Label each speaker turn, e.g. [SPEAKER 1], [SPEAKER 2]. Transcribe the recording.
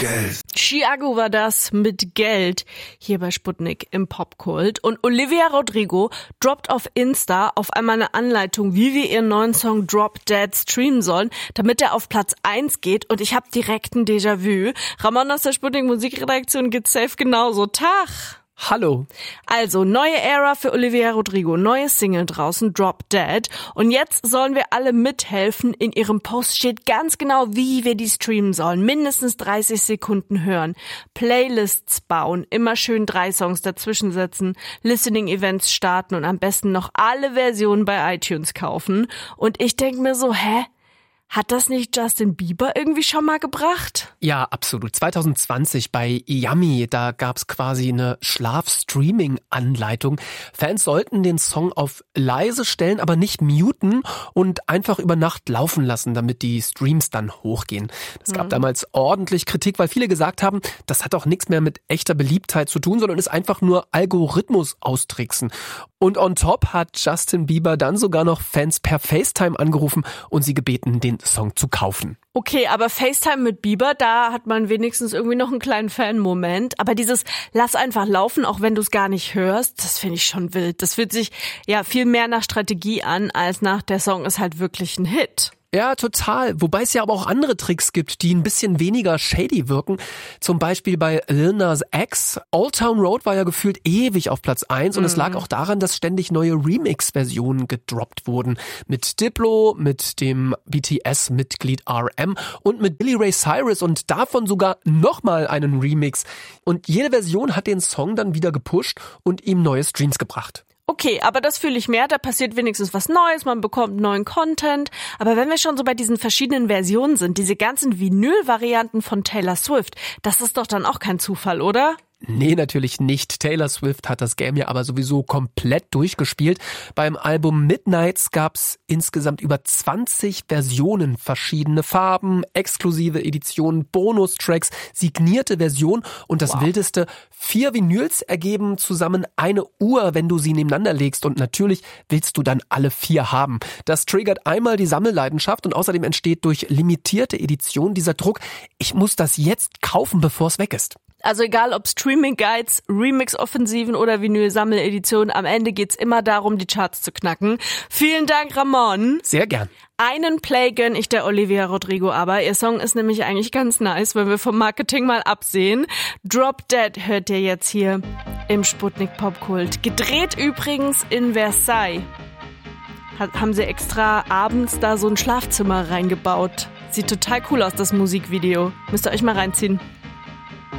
[SPEAKER 1] Geld.
[SPEAKER 2] Chiago war das mit Geld hier bei Sputnik im Popkult. Und Olivia Rodrigo droppt auf Insta auf einmal eine Anleitung, wie wir ihren neuen Song Drop Dead streamen sollen, damit er auf Platz 1 geht. Und ich habe direkt ein Déjà-vu. Ramon aus der Sputnik Musikredaktion geht safe genauso. Tag!
[SPEAKER 3] Hallo.
[SPEAKER 2] Also, neue Ära für Olivia Rodrigo, neue Single draußen, Drop Dead. Und jetzt sollen wir alle mithelfen. In ihrem Post steht ganz genau, wie wir die streamen sollen. Mindestens 30 Sekunden hören. Playlists bauen, immer schön 3 Songs dazwischen setzen, Listening-Events starten und am besten noch alle Versionen bei iTunes kaufen. Und ich denke mir so, hat das nicht Justin Bieber irgendwie schon mal gebracht?
[SPEAKER 3] Ja, absolut. 2020 bei Yummy, da gab's quasi eine Schlaf-Streaming-Anleitung. Fans sollten den Song auf leise stellen, aber nicht muten und einfach über Nacht laufen lassen, damit die Streams dann hochgehen. Das gab damals ordentlich Kritik, weil viele gesagt haben, das hat doch nichts mehr mit echter Beliebtheit zu tun, sondern ist einfach nur Algorithmus austricksen. Und on top hat Justin Bieber dann sogar noch Fans per FaceTime angerufen und sie gebeten, den Song zu kaufen.
[SPEAKER 2] Okay, aber FaceTime mit Bieber, da hat man wenigstens irgendwie noch einen kleinen Fan-Moment. Aber dieses lass einfach laufen, auch wenn du es gar nicht hörst, das finde ich schon wild. Das fühlt sich ja viel mehr nach Strategie an, als nach der Song ist halt wirklich ein Hit.
[SPEAKER 3] Ja, total. Wobei es ja aber auch andere Tricks gibt, die ein bisschen weniger shady wirken. Zum Beispiel bei Lil Nas X. Old Town Road war ja gefühlt ewig auf Platz 1 und es lag auch daran, dass ständig neue Remix-Versionen gedroppt wurden. Mit Diplo, mit dem BTS-Mitglied RM und mit Billy Ray Cyrus und davon sogar nochmal einen Remix. Und jede Version hat den Song dann wieder gepusht und ihm neue Streams gebracht.
[SPEAKER 2] Okay, aber das fühle ich mehr, da passiert wenigstens was Neues, man bekommt neuen Content. Aber wenn wir schon so bei diesen verschiedenen Versionen sind, diese ganzen Vinyl-Varianten von Taylor Swift, das ist doch dann auch kein Zufall, oder?
[SPEAKER 3] Nee, natürlich nicht. Taylor Swift hat das Game ja aber sowieso komplett durchgespielt. Beim Album Midnights gab's insgesamt über 20 Versionen, verschiedene Farben, exklusive Editionen, Bonustracks, signierte Versionen und das Wildeste, 4 Vinyls ergeben zusammen eine Uhr, wenn du sie nebeneinander legst und natürlich willst du dann alle 4 haben. Das triggert einmal die Sammelleidenschaft und außerdem entsteht durch limitierte Edition dieser Druck, ich muss das jetzt kaufen, bevor es weg ist.
[SPEAKER 2] Also egal ob Streaming-Guides, Remix-Offensiven oder Vinyl-Sammeleditionen, am Ende geht's immer darum, die Charts zu knacken. Vielen Dank, Ramon.
[SPEAKER 3] Sehr gern.
[SPEAKER 2] Einen Play gönn ich der Olivia Rodrigo aber. Ihr Song ist nämlich eigentlich ganz nice, wenn wir vom Marketing mal absehen. Drop Dead hört ihr jetzt hier im Sputnik Popkult. Gedreht übrigens in Versailles. Haben sie extra abends da so ein Schlafzimmer reingebaut. Sieht total cool aus, das Musikvideo. Müsst ihr euch mal reinziehen.